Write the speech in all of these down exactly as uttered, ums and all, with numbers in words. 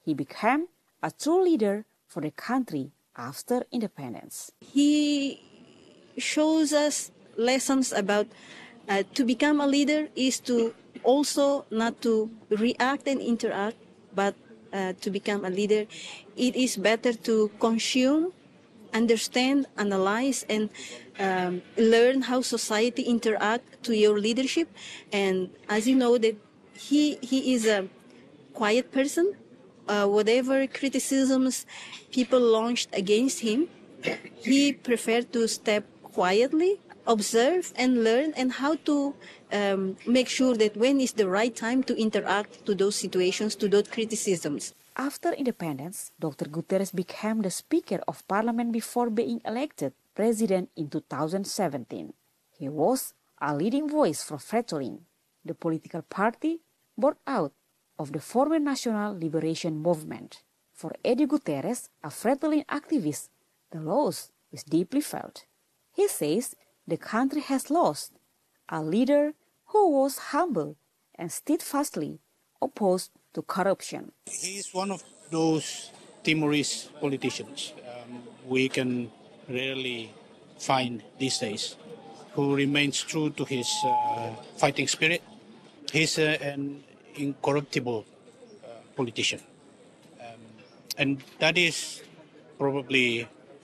he became a true leader for the country after independence. He shows us lessons about uh, to become a leader is to also not to react and interact, but uh, to become a leader, it is better to consume, understand, analyze, and um, learn how society interact to your leadership. And as you know, that he he is a quiet person. Uh, whatever criticisms people launched against him, he preferred to step quietly, observe and learn, and how to um, make sure that when is the right time to interact to those situations, to those criticisms. After independence, Doctor Guterres became the Speaker of Parliament before being elected President in two thousand seventeen. He was a leading voice for Fretilin, the political party born out of the former National Liberation Movement. For Eddie Guterres, a Fretilin activist, the loss is deeply felt. He says the country has lost a leader who was humble and steadfastly opposed to corruption. He is one of those Timorese politicians um, we can rarely find these days, who remains true to his uh, fighting spirit. He's uh, an incorruptible uh, politician. Um, and that is probably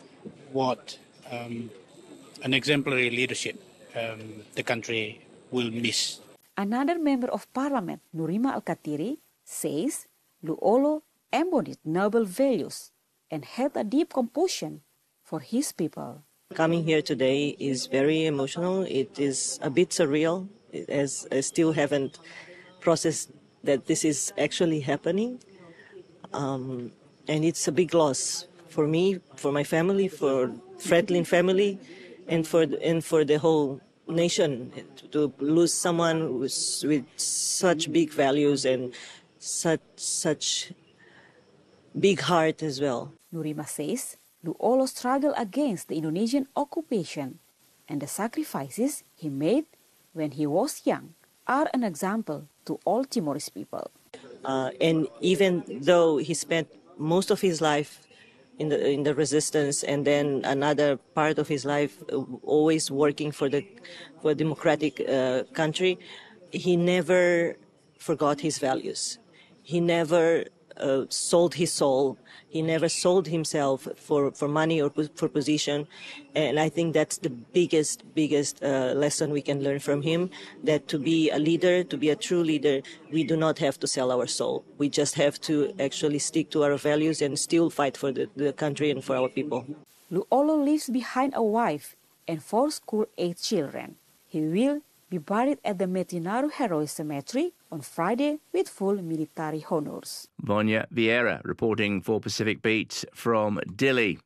what um, an exemplary leadership um, the country will miss. Another member of parliament, Nurima Al-Katiri, says Luolo embodied noble values and had a deep compassion for his people. Coming here today is very emotional. It is a bit surreal, as I still haven't processed that this is actually happening. Um, and it's a big loss for me, for my family, for Fretilin family, and for the, and for the whole nation. To lose someone with, with such big values and such such big heart as well. Nurima says Luolo struggled against the Indonesian occupation, and the sacrifices he made when he was young are an example to all Timorese people. Uh, and even though he spent most of his life in the in the resistance, and then another part of his life uh, always working for the for a democratic uh, country, he never forgot his values. He never uh, sold his soul. He never sold himself for, for money or for position. And I think that's the biggest, biggest uh, lesson we can learn from him, that to be a leader, to be a true leader, we do not have to sell our soul. We just have to actually stick to our values and still fight for the, the country and for our people. Luolo leaves behind a wife and four school-age children. He will be buried at the Metinau Heroes Cemetery on Friday with full military honors. Vanya Vieira reporting for Pacific Beat from Dili.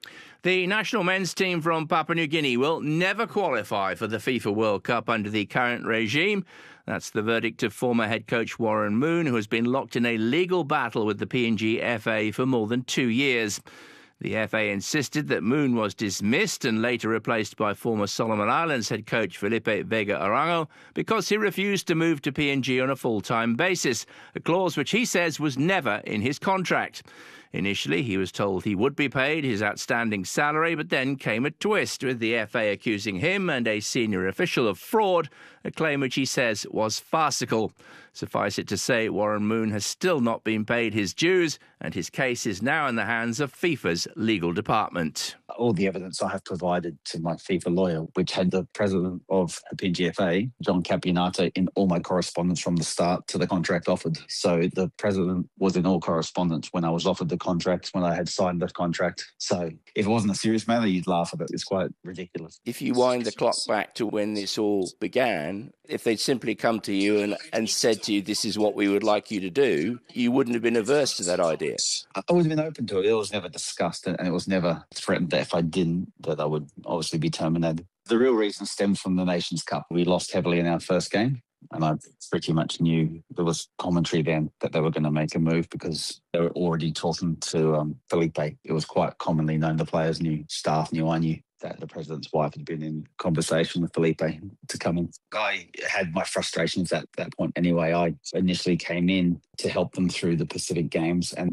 The national men's team from Papua New Guinea will never qualify for the FIFA World Cup under the current regime. That's the verdict of former head coach Warren Moon, who has been locked in a legal battle with the P N G F A for more than two years. The F A insisted that Moon was dismissed and later replaced by former Solomon Islands head coach Felipe Vega Arango because he refused to move to P N G on a full-time basis, a clause which he says was never in his contract. Initially, he was told he would be paid his outstanding salary, but then came a twist, with the F A accusing him and a senior official of fraud, a claim which he says was farcical. Suffice it to say, Warren Moon has still not been paid his dues, and his case is now in the hands of FIFA's legal department. All the evidence I have provided to my FIFA lawyer, which had the president of the P N G F A, John Capianato, in all my correspondence from the start to the contract offered. So the president was in all correspondence when I was offered the contract, when I had signed the contract. So if it wasn't a serious matter, you'd laugh at it. It's quite ridiculous. If you wind the clock back to when this all began, if they'd simply come to you and, and said to you, this is what we would like you to do, you wouldn't have been averse to that idea. I would have been open to it. It was never discussed, and it was never threatened that if I didn't, that I would obviously be terminated. The real reason stems from the Nations Cup. We lost heavily in our first game, and I pretty much knew there was commentary then that they were going to make a move because they were already talking to um, Felipe. It was quite commonly known, the players knew, staff knew, I knew, that the president's wife had been in conversation with Felipe to come in. I had my frustrations at that point anyway. I initially came in to help them through the Pacific Games, and